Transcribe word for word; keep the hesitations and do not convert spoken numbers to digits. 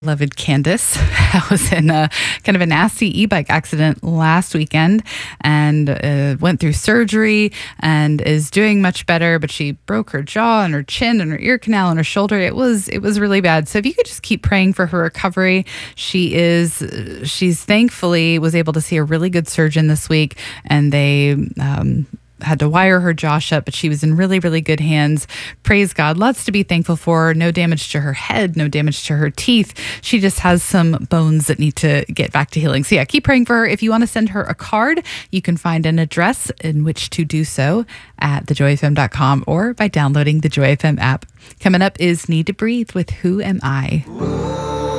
Beloved Candace was in a kind of a nasty e-bike accident last weekend and uh, went through surgery and is doing much better, but she broke her jaw and her chin and her ear canal and her shoulder. It was it was really bad. So if you could just keep praying for her recovery. She is she's thankfully was able to see a really good surgeon this week, and they um had to wire her jaw shut, but she was in really, really good hands. Praise God. Lots to be thankful for. No damage to her head, no damage to her teeth. She just has some bones that need to get back to healing. So yeah, keep praying for her. If you want to send her a card, you can find an address in which to do so at the joy f m dot com or by downloading the Joy F M app. Coming up is Need to Breathe with Who Am I?